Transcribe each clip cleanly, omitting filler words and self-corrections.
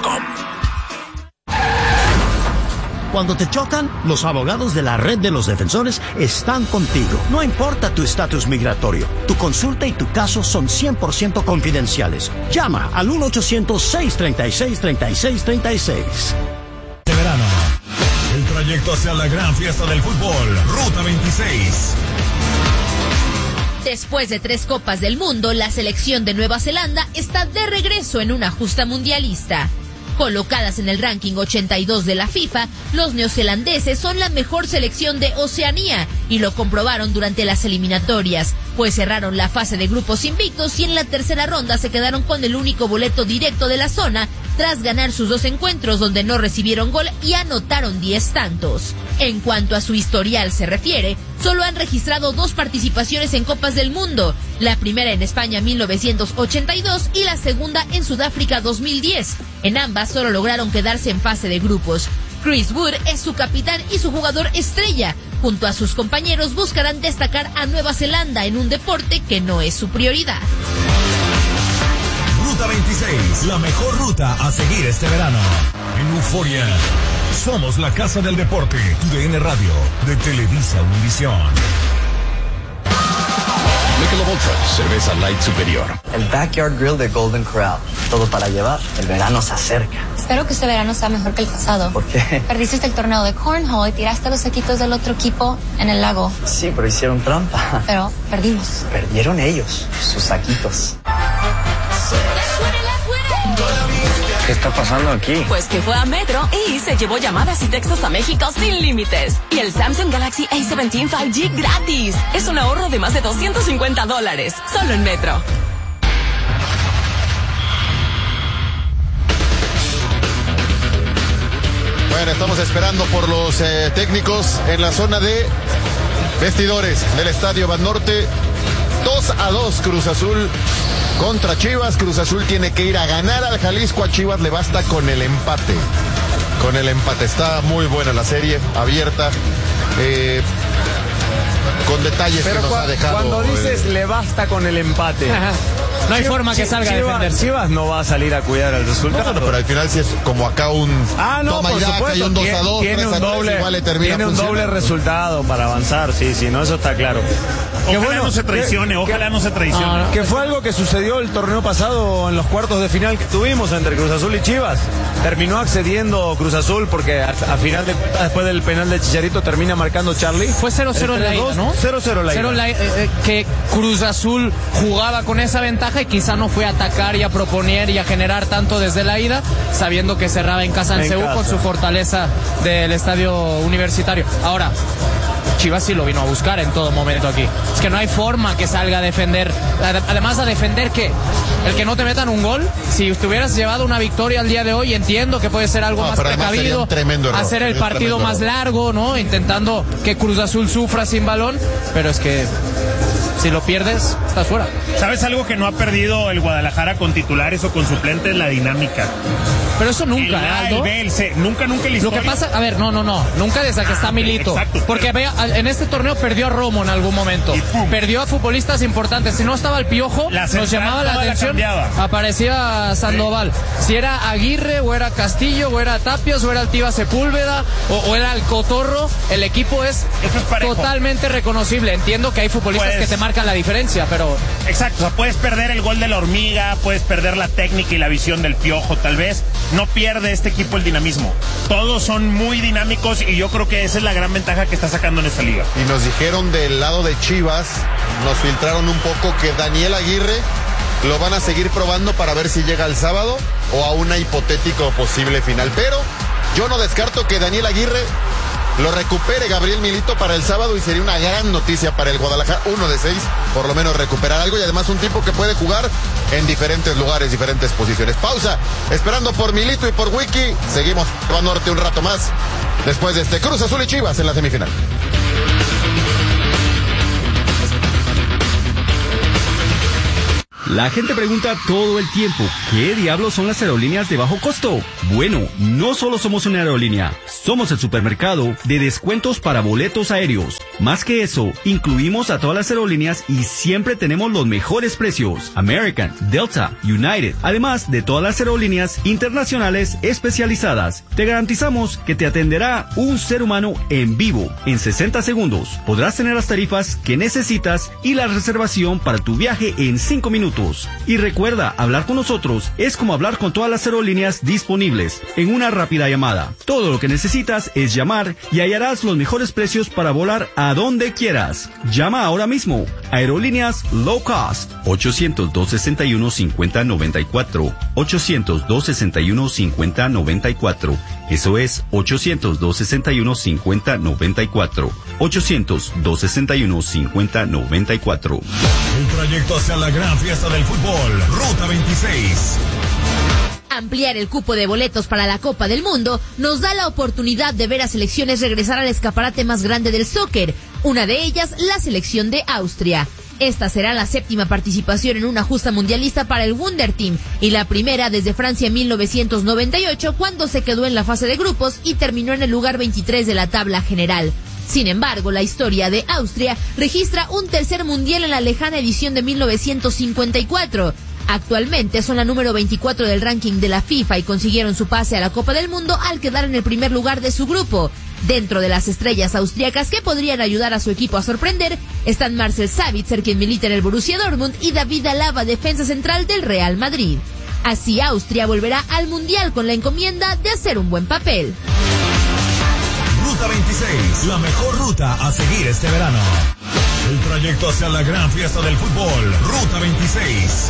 UnivisionPoint.com. Cuando te chocan, los abogados de la Red de los Defensores están contigo. No importa tu estatus migratorio, tu consulta y tu caso son 100% confidenciales. Llama al 1-800-636-3636. De verano, el trayecto hacia la gran fiesta del fútbol, Ruta 26. Después de 3 Copas del Mundo, la selección de Nueva Zelanda está de regreso en una justa mundialista. Colocadas en el ranking 82 de la FIFA, los neozelandeses son la mejor selección de Oceanía y lo comprobaron durante las eliminatorias, pues cerraron la fase de grupos invictos y en la tercera ronda se quedaron con el único boleto directo de la zona tras ganar sus 2 encuentros donde no recibieron gol y anotaron 10 tantos. En cuanto a su historial se refiere, solo han registrado 2 participaciones en Copas del Mundo, la primera en España 1982 y la segunda en Sudáfrica 2010. En ambas solo lograron quedarse en fase de grupos. Chris Wood es su capitán y su jugador estrella. Junto a sus compañeros buscarán destacar a Nueva Zelanda en un deporte que no es su prioridad. Ruta 26, la mejor ruta a seguir este verano. En Euforia, somos la casa del deporte, TUDN Radio, de Televisa Univisión. Michelob Ultra, cerveza light superior. El Backyard Grill de Golden Corral. Todo para llevar. El verano se acerca. Espero que este verano sea mejor que el pasado. ¿Por qué? Perdiste el torneo de cornhole y tiraste los saquitos del otro equipo en el lago. Sí, pero hicieron trampa. Pero perdimos. Perdieron ellos, sus saquitos. ¿Qué está pasando aquí? Pues que fue a Metro y se llevó llamadas y textos a México sin límites. Y el Samsung Galaxy A17 5G gratis. Es un ahorro de más de $250. Solo en Metro. Bueno, estamos esperando por los técnicos en la zona de vestidores del Estadio Banorte. 2-2 Cruz Azul contra Chivas. Cruz Azul tiene que ir a ganar al Jalisco. A Chivas le basta con el empate. Con el empate. Está muy buena la serie, abierta. Con detalles. Pero que nos ha dejado. Cuando dices le basta con el empate. Ajá. No hay forma que salga a defender. Chivas no va a salir a cuidar el resultado. No, pero al final sí es como acá un toma y daca y un 2-2, tiene un doble resultado para avanzar, sí, no, eso está claro. Ojalá no se traicione. Que fue algo que sucedió el torneo pasado en los cuartos de final que tuvimos entre Cruz Azul y Chivas. Terminó accediendo Cruz Azul porque a final de cuentas, después del penal de Chicharito, termina marcando Charlie. Fue 0-0 la ida, ¿no? 0-0 la ida. Que Cruz Azul jugaba con esa ventaja y quizá no fue a atacar y a proponer y a generar tanto desde la ida, sabiendo que cerraba en casa en Ceú con su fortaleza del estadio universitario. Ahora, Chivas sí lo vino a buscar en todo momento aquí. Es que no hay forma que salga a defender. Además, a defender que el que no te metan un gol, si te hubieras llevado una victoria al día de hoy, entiendo que puede ser algo más precavido, hacer el partido más largo, ¿no? Intentando que Cruz Azul sufra sin balón, pero es que si lo pierdes, estás fuera. ¿Sabes algo que no ha perdido el Guadalajara con titulares o con suplentes? La dinámica. Pero eso nunca, Aldo. Nunca en la historia. Lo que pasa, a ver, no, nunca desde que está Milito. Exacto. Porque en este torneo perdió a Romo en algún momento. Perdió a futbolistas importantes. Si no estaba el Piojo, nos llamaba la atención. Aparecía Sandoval. Si era Aguirre, o era Castillo, o era Tapias, o era Altiva Sepúlveda, o era el Cotorro, el equipo es totalmente reconocible. Entiendo que hay futbolistas que te marcan la diferencia, pero... Exacto, o sea, puedes perder el gol de la Hormiga, puedes perder la técnica y la visión del Piojo, tal vez. No pierde este equipo el dinamismo. Todos son muy dinámicos y yo creo que esa es la gran ventaja que está sacando en esta liga. Y nos dijeron del lado de Chivas, nos filtraron un poco que Daniel Aguirre lo van a seguir probando para ver si llega el sábado o a una hipotético posible final. Pero yo no descarto que Daniel Aguirre lo recupere Gabriel Milito para el sábado y sería una gran noticia para el Guadalajara. 1 de 6, por lo menos recuperar algo y además un tipo que puede jugar en diferentes lugares, diferentes posiciones. Pausa, esperando por Milito y por Wiki. Seguimos a Norte un rato más después de este Cruz Azul y Chivas en la semifinal. La gente pregunta todo el tiempo, ¿qué diablos son las aerolíneas de bajo costo? Bueno, no solo somos una aerolínea, somos el supermercado de descuentos para boletos aéreos. Más que eso, incluimos a todas las aerolíneas y siempre tenemos los mejores precios. American, Delta, United, además de todas las aerolíneas internacionales especializadas. Te garantizamos que te atenderá un ser humano en vivo en 60 segundos. Podrás tener las tarifas que necesitas y la reservación para tu viaje en 5 minutos. Y recuerda, hablar con nosotros es como hablar con todas las aerolíneas disponibles en una rápida llamada. Todo lo que necesitas es llamar y hallarás los mejores precios para volar a donde quieras. Llama ahora mismo. Aerolíneas Low Cost. 800-261-5094. 800-261-5094. Eso es 800-261-5094. 800-261-5094. El trayecto hacia la gran fiesta del fútbol, Ruta 26. Ampliar el cupo de boletos para la Copa del Mundo nos da la oportunidad de ver a selecciones regresar al escaparate más grande del soccer, una de ellas la selección de Austria. Esta será la 7ª participación en una justa mundialista para el Wunder Team y la primera desde Francia en 1998, cuando se quedó en la fase de grupos y terminó en el lugar 23 de la tabla general. Sin embargo, la historia de Austria registra un tercer mundial en la lejana edición de 1954. Actualmente son la número 24 del ranking de la FIFA y consiguieron su pase a la Copa del Mundo al quedar en el primer lugar de su grupo. Dentro de las estrellas austriacas que podrían ayudar a su equipo a sorprender están Marcel Sabitzer, quien milita en el Borussia Dortmund, y David Alaba, defensa central del Real Madrid. Así Austria volverá al Mundial con la encomienda de hacer un buen papel. Ruta 26, la mejor ruta a seguir este verano. El trayecto hacia la gran fiesta del fútbol, Ruta 26.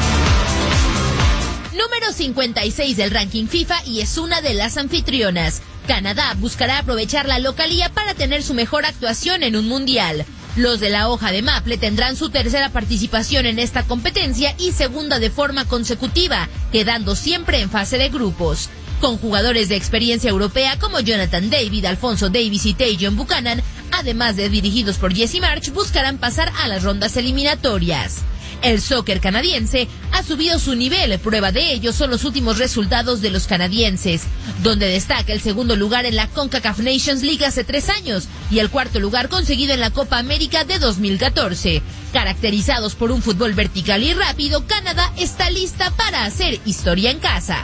Número 56 del ranking FIFA y es una de las anfitrionas. Canadá buscará aprovechar la localía para tener su mejor actuación en un mundial. Los de la hoja de Maple tendrán su tercera participación en esta competencia y segunda de forma consecutiva, quedando siempre en fase de grupos. Con jugadores de experiencia europea como Jonathan David, Alfonso Davies y Tajon Buchanan, además de dirigidos por Jesse Marsch, buscarán pasar a las rondas eliminatorias. El soccer canadiense ha subido su nivel, prueba de ello son los últimos resultados de los canadienses, donde destaca el segundo lugar en la CONCACAF Nations League hace 3 años y el cuarto lugar conseguido en la Copa América de 2014. Caracterizados por un fútbol vertical y rápido, Canadá está lista para hacer historia en casa.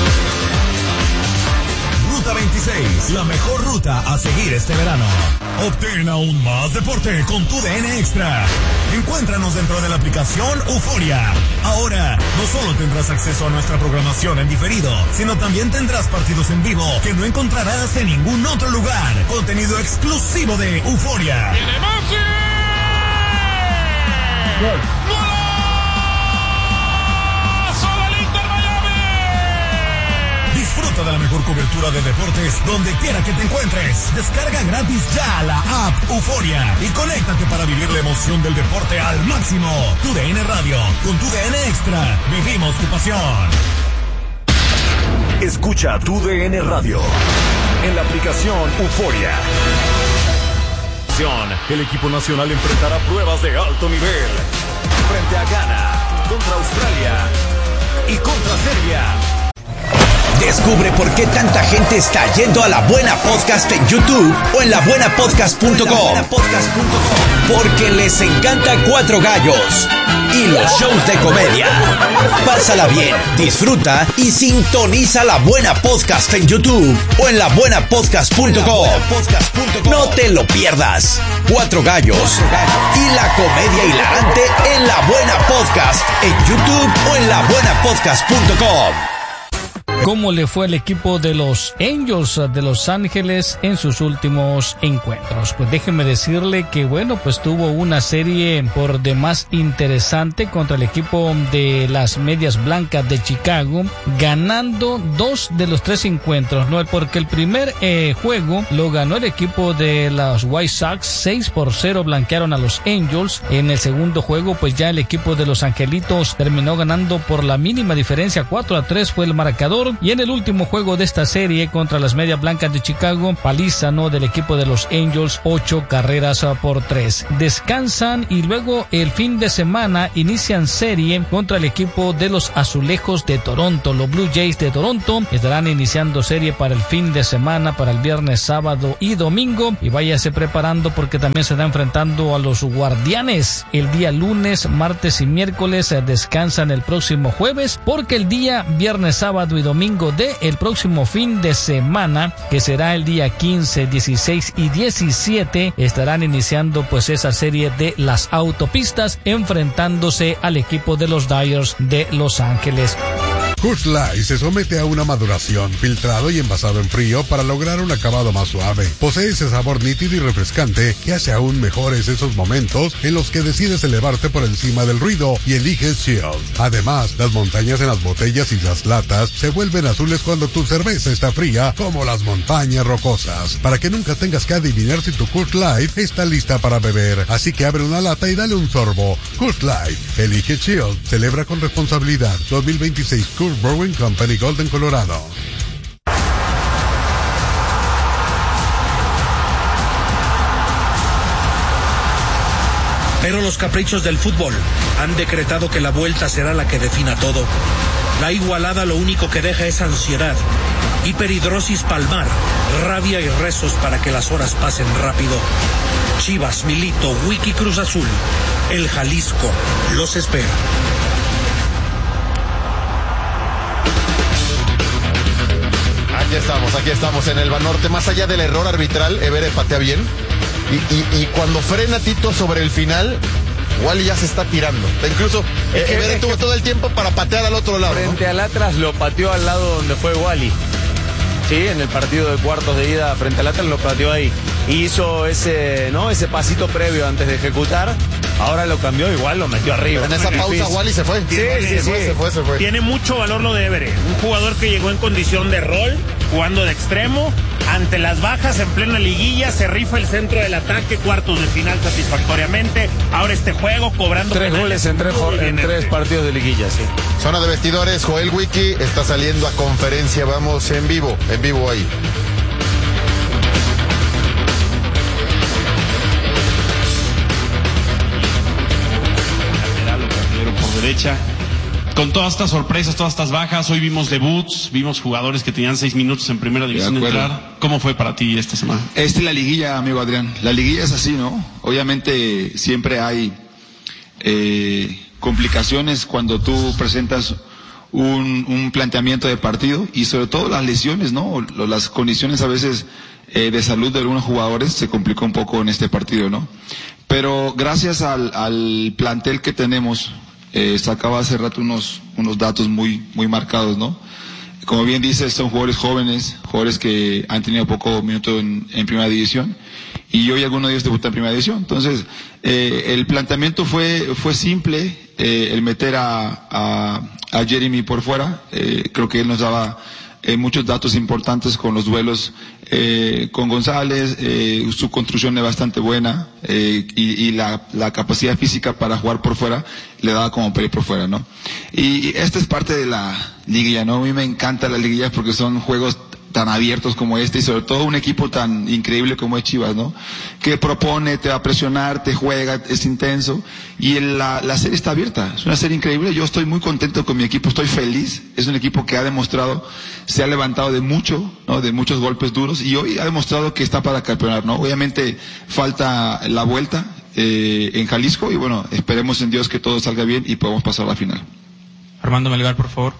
Ruta 26, la mejor ruta a seguir este verano. Obtén aún más deporte con tu DN Extra. Encuéntranos dentro de la aplicación Euforia. Ahora, no solo tendrás acceso a nuestra programación en diferido, sino también tendrás partidos en vivo que no encontrarás en ningún otro lugar. Contenido exclusivo de Euforia. ¡Gol! Disfruta de la mejor cobertura de deportes donde quiera que te encuentres. Descarga gratis ya la app Euforia y conéctate para vivir la emoción del deporte al máximo. Tu DN Radio, con tu DN Extra, vivimos tu pasión. Escucha tu DN Radio en la aplicación Euforia. El equipo nacional enfrentará pruebas de alto nivel frente a Ghana, contra Australia y contra Serbia. Descubre por qué tanta gente está yendo a La Buena Podcast en YouTube o en labuenapodcast.com. Porque les encanta Cuatro Gallos y los shows de comedia. Pásala bien, disfruta y sintoniza La Buena Podcast en YouTube o en labuenapodcast.com. No te lo pierdas. Cuatro Gallos y la comedia hilarante en La Buena Podcast en YouTube o en labuenapodcast.com. ¿Cómo le fue al equipo de los Angels de Los Ángeles en sus últimos encuentros? Pues déjeme decirle que pues tuvo una serie por demás interesante contra el equipo de las Medias Blancas de Chicago, ganando 2 de los 3 encuentros, ¿no? Porque el primer juego lo ganó el equipo de los White Sox, 6-0 blanquearon a los Angels. En el segundo juego, pues ya el equipo de los Angelitos terminó ganando por la mínima diferencia, 4-3 fue el marcador. York. Y en el último juego de esta serie contra las Medias Blancas de Chicago, paliza del equipo de los Angels, 8-3. Descansan y luego el fin de semana inician serie contra el equipo de los Azulejos de Toronto. Los Blue Jays de Toronto estarán iniciando serie para el fin de semana, para el viernes, sábado y domingo. Y váyase preparando porque también se está enfrentando a los Guardianes el día lunes, martes y miércoles. Descansan el próximo jueves porque el día viernes, sábado y domingo de el próximo fin de semana, que será el día 15, 16 y 17, estarán iniciando pues esa serie de las autopistas, enfrentándose al equipo de los Dodgers de Los Ángeles. Coors Light se somete a una maduración, filtrado y envasado en frío para lograr un acabado más suave. Posee ese sabor nítido y refrescante que hace aún mejores esos momentos en los que decides elevarte por encima del ruido y eliges Chill. Además, las montañas en las botellas y las latas se vuelven azules cuando tu cerveza está fría, como las montañas rocosas, para que nunca tengas que adivinar si tu Coors Light está lista para beber. Así que abre una lata y dale un sorbo. Coors Light, elige Chill, celebra con responsabilidad. 2026 Coors Brewing Company, Golden, Colorado. Pero los caprichos del fútbol han decretado que la vuelta será la que defina todo. La igualada lo único que deja es ansiedad, hiperhidrosis palmar, rabia y rezos para que las horas pasen rápido. Chivas, Milito, Wiki, Cruz Azul, el Jalisco los espera. Aquí estamos en el Banorte. Más allá del error arbitral, Evere patea bien. Y cuando frena Tito sobre el final, Wally ya se está tirando. Incluso Evere tuvo todo el tiempo para patear al otro lado. Frente al Atlas lo pateó al lado donde fue Wally. Sí, en el partido de cuartos de ida frente al Atlas lo pateó ahí. Y hizo ese pasito previo antes de ejecutar. Ahora lo cambió, igual lo metió arriba. En esa pausa Wally se fue. Se fue. Tiene mucho valor lo de Evere. Un jugador que llegó en condición de rol, jugando de extremo, ante las bajas en plena liguilla, se rifa el centro del ataque, cuartos de final satisfactoriamente. Ahora este juego cobrando 3 goles en 3 partidos de liguilla, sí. Zona de vestidores, Joel Wiki está saliendo a conferencia. Vamos en vivo ahí. Por derecha, con todas estas sorpresas, todas estas bajas, hoy vimos debuts, vimos jugadores que tenían 6 minutos en primera división de entrar. ¿Cómo fue para ti esta semana? La liguilla, amigo Adrián, la liguilla es así, ¿no? Obviamente siempre hay complicaciones cuando tú presentas un planteamiento de partido y sobre todo las lesiones, ¿no? Las condiciones a veces de salud de algunos jugadores se complicó un poco en este partido, ¿no? Pero gracias al plantel que tenemos, sacaba hace rato unos datos muy marcados, ¿no? Como bien dices, son jugadores jóvenes, jugadores que han tenido poco minuto en primera división, y hoy alguno de ellos debuta en primera división. Entonces, el planteamiento fue simple, el meter a Jeremy por fuera. Creo que él nos daba muchos datos importantes con los duelos con González, su construcción es bastante buena, y la capacidad física para jugar por fuera le daba como para ir por fuera, ¿no? Y esta es parte de la liguilla, ¿no? A mí me encanta la liguilla porque son juegos tan abiertos como este, y sobre todo un equipo tan increíble como es Chivas, ¿no? Que propone, te va a presionar, te juega, es intenso, y la serie está abierta, es una serie increíble. Yo estoy muy contento con mi equipo, estoy feliz, es un equipo que ha demostrado, se ha levantado de mucho, ¿no? De muchos golpes duros, y hoy ha demostrado que está para campeonar, ¿no? Obviamente falta la vuelta en Jalisco, y bueno, esperemos en Dios que todo salga bien y podamos pasar a la final. Armando Melgar, por favor.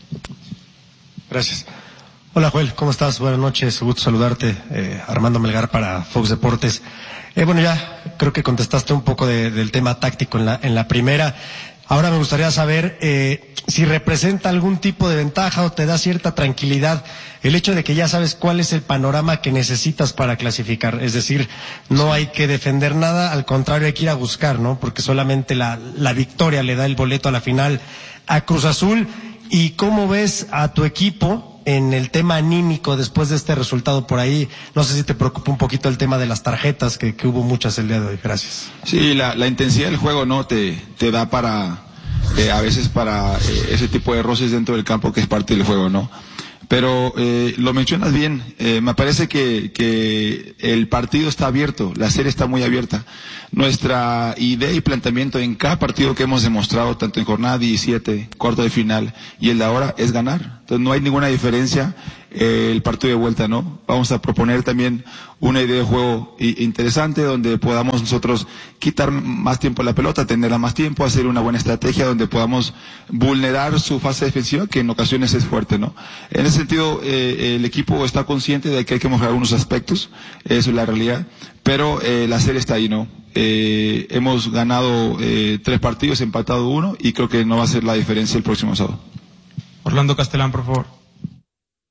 Gracias. Hola Joel, ¿cómo estás? Buenas noches, gusto saludarte. Armando Melgar para Fox Deportes. Bueno, ya creo que contestaste un poco del tema táctico en la primera. Ahora me gustaría saber si representa algún tipo de ventaja o te da cierta tranquilidad el hecho de que ya sabes cuál es el panorama que necesitas para clasificar. Es decir, no hay que defender nada, al contrario hay que ir a buscar, ¿no? Porque solamente la victoria le da el boleto a la final a Cruz Azul. ¿Y cómo ves a tu equipo en el tema anímico después de este resultado por ahí? No sé si te preocupa un poquito el tema de las tarjetas, que hubo muchas el día de hoy. Gracias. Sí, la intensidad del juego no te da para a veces para ese tipo de roces dentro del campo, que es parte del juego, ¿no? Pero lo mencionas bien, me parece que el partido está abierto, la serie está muy abierta. Nuestra idea y planteamiento en cada partido que hemos demostrado, tanto en jornada 17, cuarto de final y el de ahora, es ganar. Entonces no hay ninguna diferencia el partido de vuelta, ¿no? Vamos a proponer también una idea de juego interesante donde podamos nosotros quitar más tiempo a la pelota, tenerla más tiempo, hacer una buena estrategia donde podamos vulnerar su fase defensiva, que en ocasiones es fuerte, ¿no? En ese sentido, el equipo está consciente de que hay que mejorar algunos aspectos, eso es la realidad, pero la serie está ahí, ¿no? Hemos ganado 3 partidos, empatado 1 y creo que no va a ser la diferencia el próximo sábado. Orlando Castellán, por favor.